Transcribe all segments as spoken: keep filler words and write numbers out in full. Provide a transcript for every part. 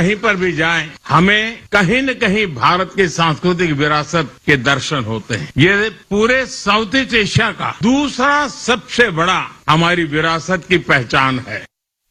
कहीं पर भी जाएं, हमें कहीं न कहीं भारत की सांस्कृतिक विरासत के दर्शन होते हैं। ये पूरे साउथ ईस्ट एशिया का दूसरा सबसे बड़ा हमारी विरासत की पहचान है।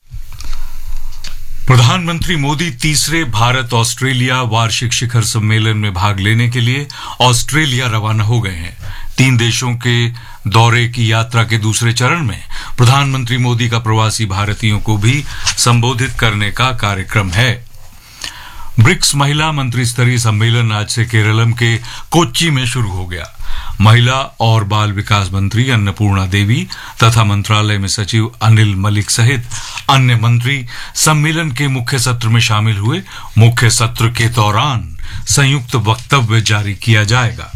प्रधानमंत्री मोदी तीसरे भारत ऑस्ट्रेलिया वार्षिक शिखर सम्मेलन में भाग लेने के लिए ऑस्ट्रेलिया रवाना हो गए हैं। तीन देशों के दौरे की यात्रा के दूसरे चरण में प्रधानमंत्री मोदी का प्रवासी भारतीयों को भी संबोधित करने का कार्यक्रम है। ब्रिक्स महिला मंत्री स्तरीय सम्मेलन आज से केरलम के कोच्चि में शुरू हो गया। महिला और बाल विकास मंत्री अन्नपूर्णा देवी तथा मंत्रालय में सचिव अनिल मलिक सहित अन्य मंत्री सम्मेलन के मुख्य सत्र में शामिल हुए। मुख्य सत्र के दौरान संयुक्त वक्तव्य जारी किया जाएगा।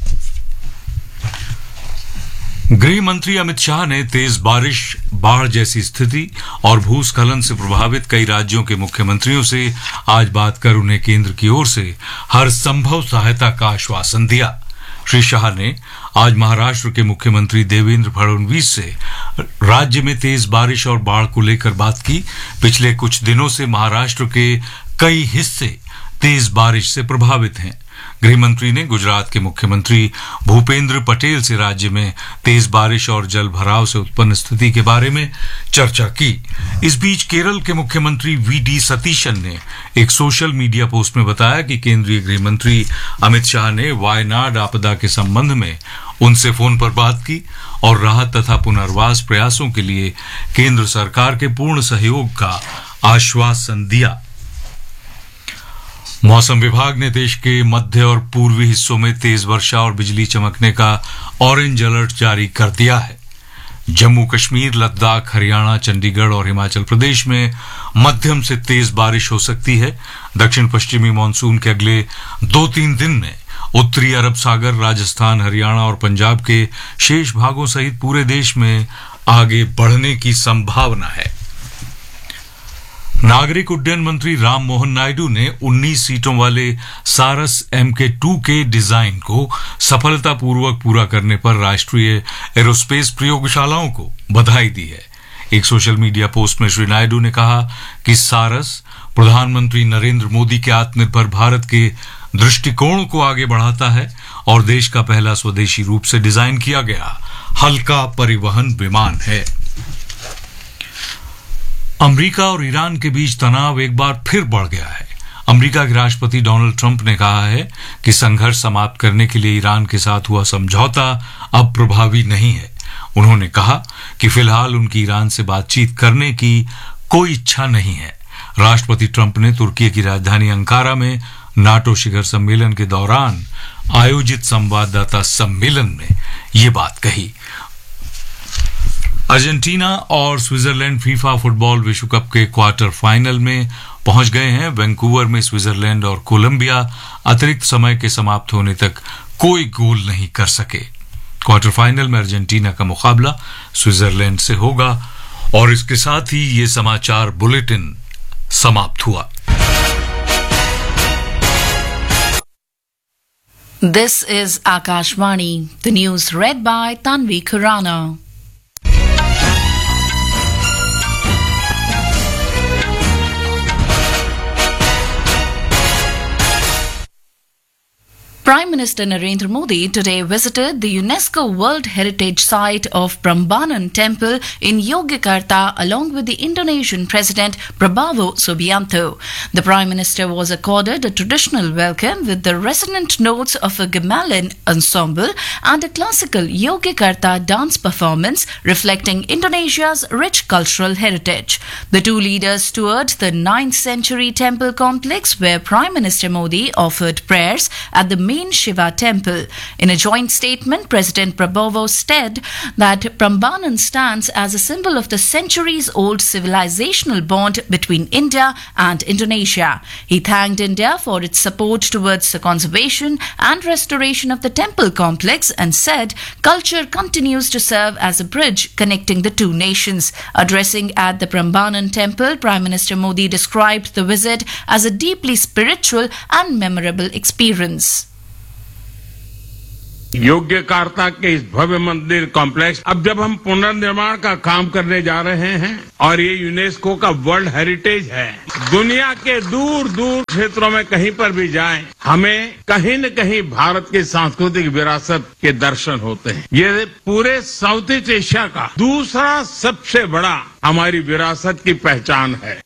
गृह मंत्री अमित शाह ने तेज बारिश, बाढ़ जैसी स्थिति और भूस्खलन से प्रभावित कई राज्यों के मुख्यमंत्रियों से आज बात कर उन्हें केंद्र की ओर से हर संभव सहायता का आश्वासन दिया। श्री शाह ने आज महाराष्ट्र के मुख्यमंत्री देवेंद्र फडणवीस से राज्य में तेज बारिश और बाढ़ को लेकर बात की। पिछले कुछ दिनों से महाराष्ट्र के कई हिस्से तेज बारिश से प्रभावित हैं। गृह मंत्री ने गुजरात के मुख्यमंत्री भूपेंद्र पटेल से राज्य में तेज बारिश और जल भराव से उत्पन्न स्थिति के बारे में चर्चा की। इस बीच केरल के मुख्यमंत्री वी डी सतीशन ने एक सोशल मीडिया पोस्ट में बताया कि केंद्रीय गृह मंत्री अमित शाह ने वायनाड आपदा के संबंध में उनसे फोन पर बात की और राहत तथा पुनर्वास प्रयासों के लिए केंद्र सरकार के पूर्ण सहयोग का आश्वासन दिया। मौसम विभाग ने देश के मध्य और पूर्वी हिस्सों में तेज वर्षा और बिजली चमकने का ऑरेंज अलर्ट जारी कर दिया है। जम्मू कश्मीर, लद्दाख, हरियाणा, चंडीगढ़ और हिमाचल प्रदेश में मध्यम से तेज बारिश हो सकती है। दक्षिण पश्चिमी मानसून के अगले दो तीन दिन में उत्तरी अरब सागर, राजस्थान, हरियाणा और पंजाब के शेष भागों सहित पूरे देश में आगे बढ़ने की संभावना है। नागरिक उड्डयन मंत्री राम मोहन नायडू ने उन्नीस सीटों वाले सारस एम के टू के डिजाइन को सफलतापूर्वक पूरा करने पर राष्ट्रीय एरोस्पेस प्रयोगशालाओं को बधाई दी है। एक सोशल मीडिया पोस्ट में श्री नायडू ने कहा कि सारस प्रधानमंत्री नरेंद्र मोदी के आत्मनिर्भर भारत के दृष्टिकोण को आगे बढ़ाता है और देश का पहला स्वदेशी रूप से डिजाइन किया गया हल्का परिवहन विमान है। अमेरिका और ईरान के बीच तनाव एक बार फिर बढ़ गया है। अमेरिका के राष्ट्रपति डोनाल्ड ट्रंप ने कहा है कि संघर्ष समाप्त करने के लिए ईरान के साथ हुआ समझौता अब प्रभावी नहीं है। उन्होंने कहा कि फिलहाल उनकी ईरान से बातचीत करने की कोई इच्छा नहीं है। राष्ट्रपति ट्रंप ने तुर्की की राजधानी अंकारा में नाटो शिखर सम्मेलन के दौरान आयोजित संवाददाता सम्मेलन में ये बात कही। अर्जेंटीना और स्विट्जरलैंड फीफा फुटबॉल विश्व कप के क्वार्टर फाइनल में पहुंच गए हैं। वैंकूवर में स्विट्जरलैंड और कोलंबिया अतिरिक्त समय के समाप्त होने तक कोई गोल नहीं कर सके। क्वार्टर फाइनल में अर्जेंटीना का मुकाबला स्विट्जरलैंड से होगा। और इसके साथ ही ये समाचार बुलेटिन समाप्त हुआ। This is Akashvani, the news read by Tanvi Khurana. Prime Minister Narendra Modi today visited the UNESCO World Heritage Site of Prambanan Temple in Yogyakarta along with the Indonesian President Prabowo Subianto. The Prime Minister was accorded a traditional welcome with the resonant notes of a gamelan ensemble and a classical Yogyakarta dance performance reflecting Indonesia's rich cultural heritage. The two leaders toured the ninth century temple complex where Prime Minister Modi offered prayers at the main Shiva temple. In a joint statement, President Prabowo said that Prambanan stands as a symbol of the centuries-old civilizational bond between India and Indonesia. He thanked India for its support towards the conservation and restoration of the temple complex and said culture continues to serve as a bridge connecting the two nations. Addressing at the Prambanan temple, Prime Minister Modi described the visit as a deeply spiritual and memorable experience. Yogyakarta के इस भव्य मंदिर complex अब जब हम पुनर्निर्माण का काम करने जा रहे हैं और ये यूनेस्को का वर्ल्ड हेरिटेज है, दुनिया के दूर दूर क्षेत्रों में कहीं पर भी जाएं, हमें कहीं न कहीं भारत की सांस्कृतिक विरासत के दर्शन होते हैं। ये पूरे साउथ ईस्ट एशिया का दूसरा सबसे बड़ा हमारी विरासत की पहचान है।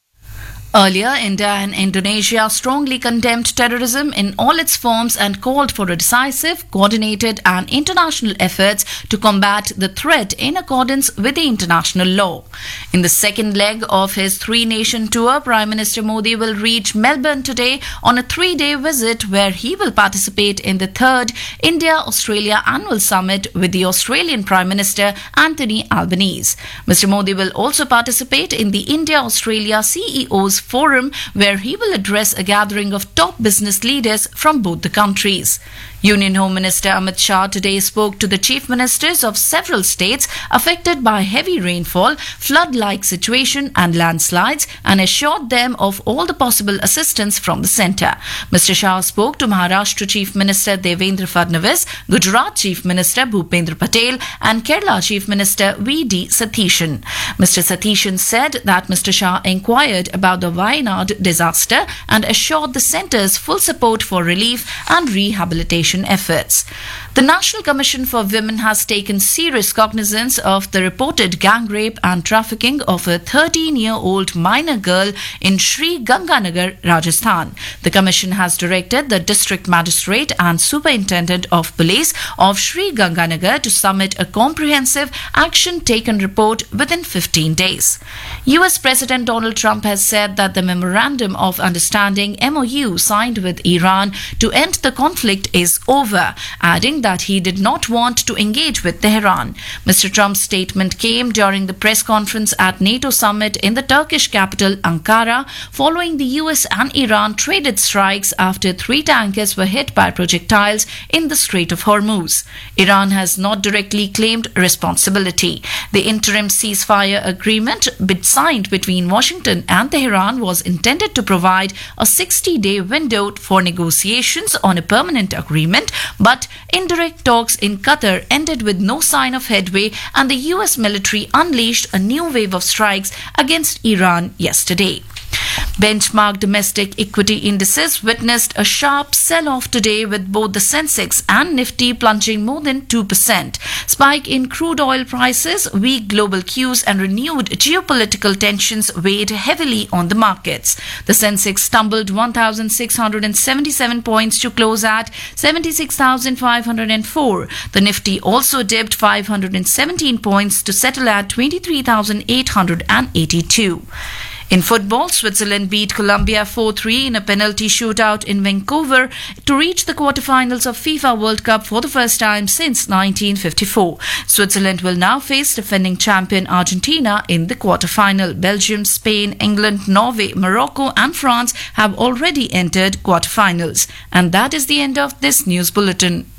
Earlier, India and Indonesia strongly condemned terrorism in all its forms and called for a decisive, coordinated and international efforts to combat the threat in accordance with the international law. In the second leg of his three-nation tour, Prime Minister Modi will reach Melbourne today on a three-day visit where he will participate in the third India-Australia Annual Summit with the Australian Prime Minister Anthony Albanese. Mister Modi will also participate in the India-Australia C E Os Forum, where he will address a gathering of top business leaders from both the countries. Union Home Minister Amit Shah today spoke to the chief ministers of several states affected by heavy rainfall, flood-like situation and landslides and assured them of all the possible assistance from the centre. Mister Shah spoke to Maharashtra Chief Minister Devendra Fadnavis, Gujarat Chief Minister Bhupendra Patel and Kerala Chief Minister V D Satheeshan. Mister Satheeshan said that Mister Shah inquired about the Wayanad disaster and assured the centre's full support for relief and rehabilitation efforts. The National Commission for Women has taken serious cognizance of the reported gang rape and trafficking of a thirteen-year-old minor girl in Sri Ganganagar, Rajasthan. The Commission has directed the District Magistrate and Superintendent of Police of Sri Ganganagar to submit a comprehensive action taken report within fifteen days. U S President Donald Trump has said that the Memorandum of Understanding M O U signed with Iran to end the conflict is over, adding that he did not want to engage with Tehran. Mister Trump's statement came during the press conference at NATO summit in the Turkish capital Ankara, following the U S and Iran traded strikes after three tankers were hit by projectiles in the Strait of Hormuz. Iran has not directly claimed responsibility. The interim ceasefire agreement signed between Washington and Tehran was intended to provide a sixty-day window for negotiations on a permanent agreement, but indirect talks in Qatar ended with no sign of headway, and the U S military unleashed a new wave of strikes against Iran yesterday. Benchmark domestic equity indices witnessed a sharp sell-off today, with both the Sensex and Nifty plunging more than two percent. Spike in crude oil prices, weak global cues and renewed geopolitical tensions weighed heavily on the markets. The Sensex stumbled one thousand six hundred seventy-seven points to close at seventy-six thousand five hundred four. The Nifty also dipped five hundred seventeen points to settle at twenty-three thousand eight hundred eighty-two. In football, Switzerland beat Colombia four three in a penalty shootout in Vancouver to reach the quarterfinals of FIFA World Cup for the first time since nineteen fifty-four. Switzerland will now face defending champion Argentina in the quarterfinal. Belgium, Spain, England, Norway, Morocco and France have already entered quarterfinals. And that is the end of this news bulletin.